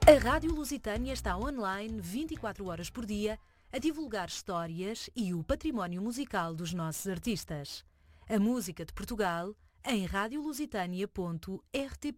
A Rádio Lusitânia está online 24 horas por dia a divulgar histórias e o património musical dos nossos artistas. A música de Portugal em radiolusitania.rtp.pt